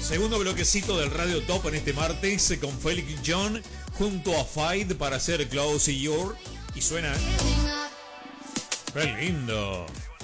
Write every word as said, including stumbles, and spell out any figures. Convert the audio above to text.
Segundo bloquecito del Radio Top en este martes con Felix John junto a Fight para hacer Close Your. Y suena. ¡Qué lindo!